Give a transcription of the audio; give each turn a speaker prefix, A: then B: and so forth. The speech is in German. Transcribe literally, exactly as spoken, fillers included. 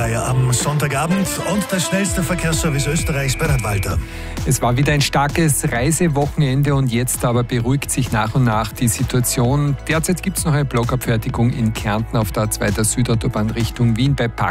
A: Am Sonntagabend und der schnellste Verkehrsservice Österreichs, Bernhard Walter.
B: Es war wieder ein starkes Reisewochenende und jetzt aber beruhigt sich nach und nach die Situation. Derzeit gibt es noch eine Blockabfertigung in Kärnten auf der A zwei der Südautobahn Richtung Wien bei Pack.